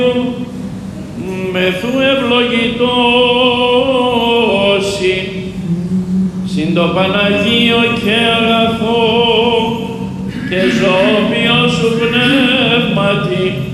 μεθού ευλογητώσει συν το Παναγίο και αγαθό και ζώμιο σου πνεύματι